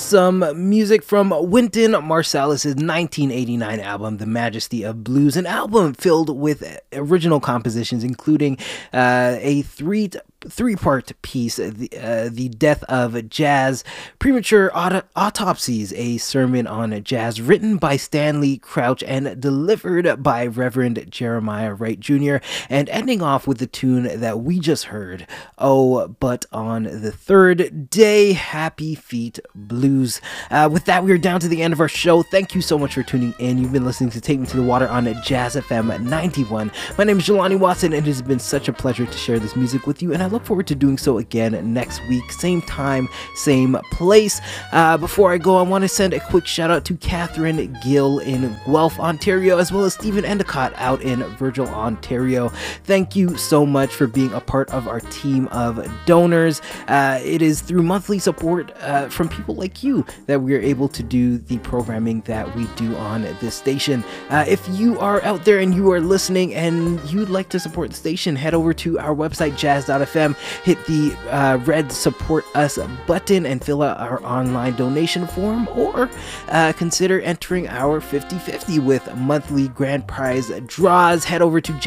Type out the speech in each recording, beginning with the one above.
some music from Wynton Marsalis's 1989 album, The Majesty of Blues, an album filled with original compositions, including a three-part piece, The Death of Jazz, Premature Autopsies, a sermon on jazz written by Stanley Crouch and delivered by Reverend Jeremiah Wright Jr., and ending off with the tune that we just heard, Oh, But on the Third Day, Happy Feet Blues. With that, we are down to the end of our show. Thank you so much for tuning in. You've been listening to Take Me to the Water on Jazz FM 91. My name is Jelani Watson, and it has been such a pleasure to share this music with you, and I look forward to doing so again next week, same time, same place. Before I go, I want to send a quick shout out to Catherine Gill in Guelph, Ontario, as well as Stephen Endicott out in Virgil, Ontario. Thank you so much for being a part of our team of donors. It is through monthly support from people like you that we are able to do the programming that we do on this station. If you are out there and you are listening and you'd like to support the station, head over to our website, jazz.fm, hit the red support us button and fill out our online donation form, or consider entering our 50-50 with monthly grand prize draws. Head over to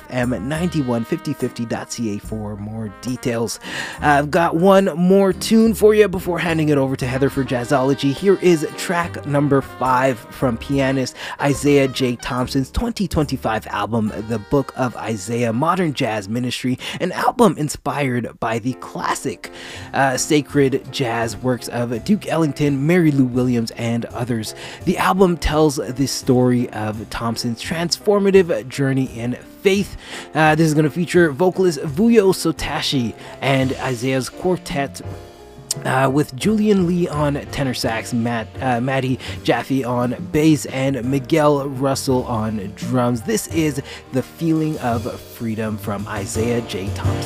jazzfm915050.ca for more details. I've got one more tune for you before handing it over to Heather for Jazzology. Here is track number 5 from pianist Isaiah J. Thompson's 2025 album, The Book of Isaiah, Modern Jazz Ministry, an album inspired by the classic sacred jazz works of Duke Ellington, Mary Lou Williams, and others. The album tells the story of Thompson's transformative journey in faith. This is going to feature vocalist Vuyo Sotashi and Isaiah's quartet, with Julian Lee on tenor sax, Maddie Jaffe on bass, and Miguel Russell on drums. This is The Feeling of Freedom from Isaiah J. Thompson.